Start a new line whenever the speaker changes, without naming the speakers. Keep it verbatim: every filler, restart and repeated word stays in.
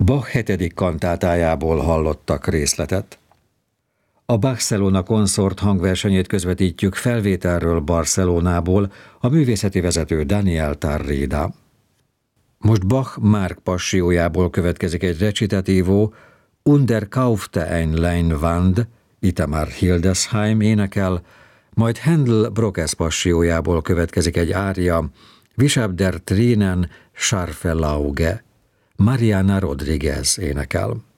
Bach hetedik kantátájából hallottak részletet. A Barcelona Consort hangversenyét közvetítjük felvételről Barcelonából, a művészeti vezető Daniel Tarrida. Most Bach Márk passiójából következik egy recitativo, Unter kaufte ein Leinwand, Itamar Hildesheim énekel, majd Händel Brockes passiójából következik egy ária, Wischer der Tränen scharfe Lauge, Mariana Rodriguez énekel.